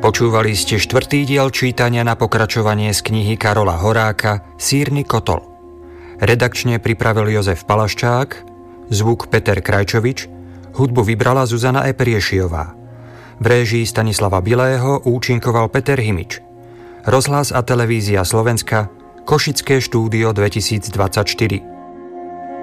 Počúvali ste 4. diel čítania na pokračovanie z knihy Karola Horáka Sýrny kotol. Redakčne pripravil Jozef Palaščák, zvuk Peter Krajčovič, hudbu vybrala Zuzana Eperiešiová. V réžii Stanislava Bilého účinkoval Peter Himič. Rozhlas a televízia Slovenska, Košické štúdio 2024.